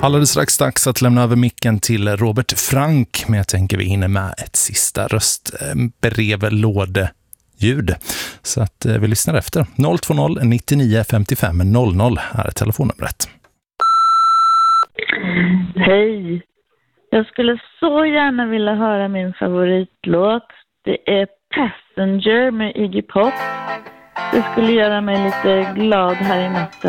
Alldeles strax dags att lämna över micken till Robert Frank, men jag tänker vi hinner med ett sista röstbrevlådeljud. Så att vi lyssnar efter. 020 99 55 00 är telefonnumret. Hej! Jag skulle så gärna vilja höra min favoritlåt. Det är Passenger med Iggy Pop. Det skulle göra mig lite glad här i natten.